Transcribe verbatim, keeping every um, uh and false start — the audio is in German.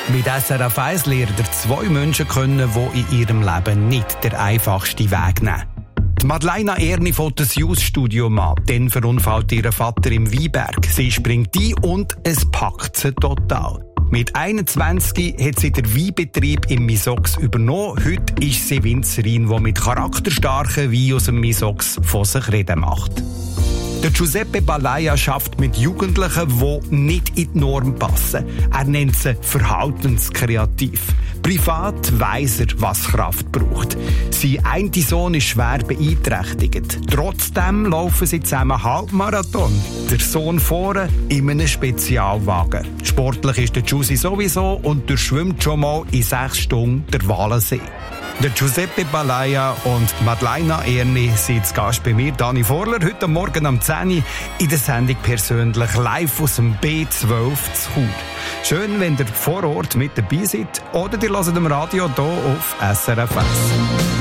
Mit S R F eins lernen ihr zwei Menschen kennen, die in ihrem Leben nicht den einfachsten Weg nehmen. Die Madeleine Erni fährt das Jus-Studio an. Dann verunfallt ihr Vater im Weinberg. Sie springt ein und es packt sie total. Mit einundzwanzig hat sie den Weinbetrieb im Misox übernommen. Heute ist sie Winzerin, die mit charakterstarken Wein aus dem Misox von sich reden macht. Der Giuseppe Balaya schafft mit Jugendlichen, die nicht in die Norm passen. Er nennt sie verhaltenskreativ. Privat weiss er, was Kraft braucht. Sein einer Sohn ist schwer beeinträchtigt. Trotzdem laufen sie zusammen Halbmarathon. Der Sohn vorne in einem Spezialwagen. Sportlich ist der Giussi sowieso und der schwimmt schon mal in sechs Stunden der Walensee. Der Giuseppe Balaya und Madeleine Erni sind zu Gast bei mir, Dani Vorler, heute Morgen um zehn Uhr in der Sendung «Persönlich» live aus dem B zwölf zu Chur. Schön, wenn ihr vor Ort mit dabei seid oder ihr hört im Radio hier auf S R F eins.